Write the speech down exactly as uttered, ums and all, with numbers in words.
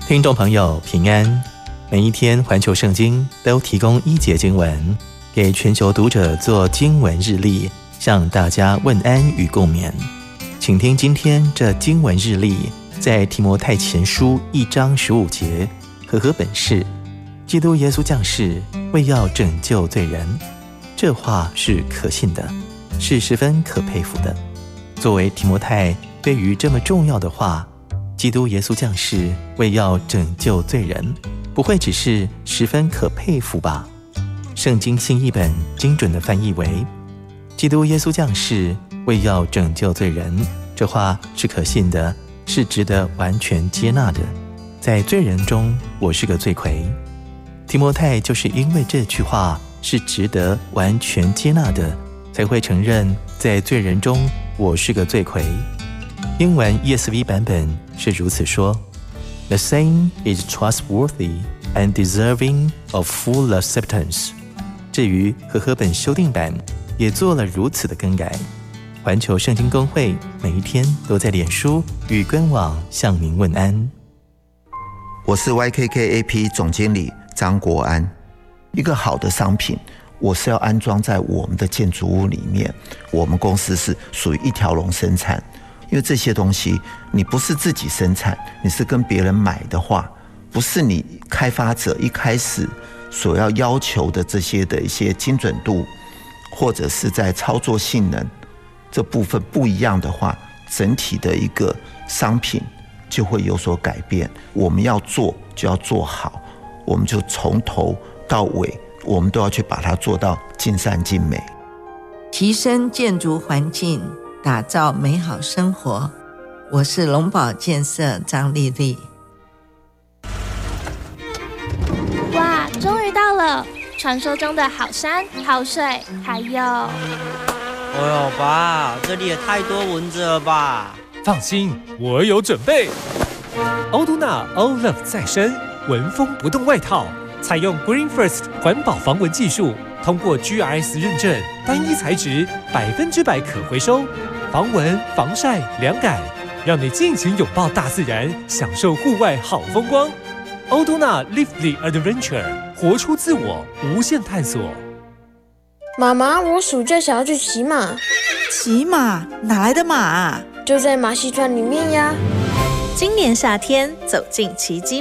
听众朋友平安，每一天环球圣经都提供一节经文，给全球读者做经文日历，向大家问安与共勉。请听今天这经文日历，在提摩太前书一章十五节，和合本是基督耶稣降世，为要拯救罪人。这话是可信的，是十分可佩服的。作为提摩太对于这么重要的话，基督耶稣降世，为要拯救罪人，不会只是十分可佩服吧？圣经新译本精准的翻译为基督耶稣降世，为要拯救罪人。这话是可信的，是值得完全接纳的。在罪人中，我是个罪魁。提摩太就是因为这句话是值得完全接纳的，才会承认在罪人中我是个罪魁。英文 E S V 版本是如此说 ：The saying is trustworthy and deserving of full acceptance。至于和合本修订版也做了如此的更改。环球圣经公会每一天都在脸书与官网向您问安。 我是 Y K K A P 总经理张国安。一个好的商品，我是要安装在我们的建筑物里面。我们公司是属于一条龙生产。因为这些东西你不是自己生产，你是跟别人买的话，不是你开发者一开始所要要求的这些的一些精准度，或者是在操作性能这部分不一样的话，整体的一个商品就会有所改变。我们要做就要做好，我们就从头到尾我们都要去把它做到尽善尽美， 提升建筑环境，打造美好生活。我是龙宝建设张丽丽。 哇，终于到了！传说中的好山好水，还有…… 哎呦爸，这里也太多蚊子了吧！ 放心，我有准备。欧都娜 All Love 再生蚊风不动外套，采用 Green First 环保防蚊技术，通过 G R S 认证，单一材质，百分之百可回收。防蚊、防晒、凉感，让你尽情拥抱大自然，享受户外好风光。欧都娜 Live the Adventure， 活出自我，无限探索。 妈妈，我暑假想要去骑马。 骑马？哪来的马啊？ 就在马戏团里面呀。 今年夏天，走进奇迹